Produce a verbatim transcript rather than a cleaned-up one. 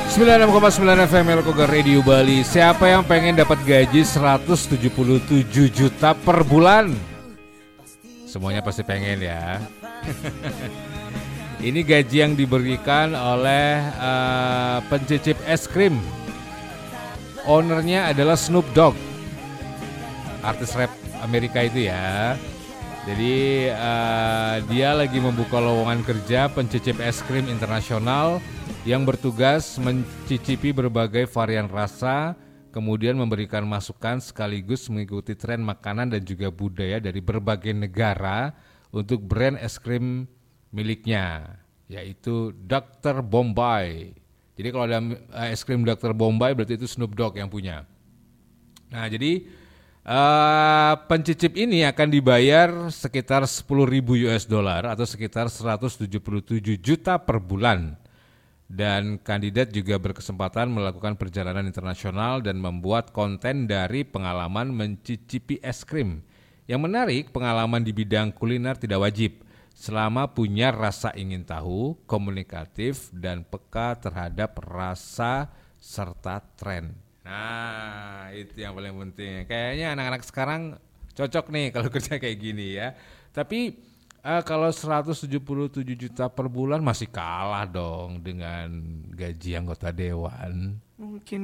sembilan puluh enam koma sembilan F M Elkoga Radio Bali. Siapa yang pengen dapat gaji seratus tujuh puluh tujuh juta per bulan? Semuanya pasti pengen ya. Ini gaji yang diberikan oleh uh, pencicip es krim. Ownernya adalah Snoop Dogg, artis rap Amerika itu ya. Jadi uh, dia lagi membuka lowongan kerja pencicip es krim internasional yang bertugas mencicipi berbagai varian rasa, kemudian memberikan masukan sekaligus mengikuti tren makanan dan juga budaya dari berbagai negara untuk brand es krim miliknya, yaitu dokter Bombay. Jadi kalau ada es krim dokter Bombay berarti itu Snoop Dogg yang punya. Nah jadi uh, pencicip ini akan dibayar sekitar sepuluh ribu U S dollar atau sekitar seratus tujuh puluh tujuh juta per bulan. Dan kandidat juga berkesempatan melakukan perjalanan internasional dan membuat konten dari pengalaman mencicipi es krim. Yang menarik, pengalaman di bidang kuliner tidak wajib, selama punya rasa ingin tahu, komunikatif, dan peka terhadap rasa serta tren. Nah, itu yang paling penting. Kayaknya anak-anak sekarang cocok nih kalau kerja kayak gini ya. Tapi Uh, kalau seratus tujuh puluh tujuh juta per bulan masih kalah dong dengan gaji anggota dewan. Mungkin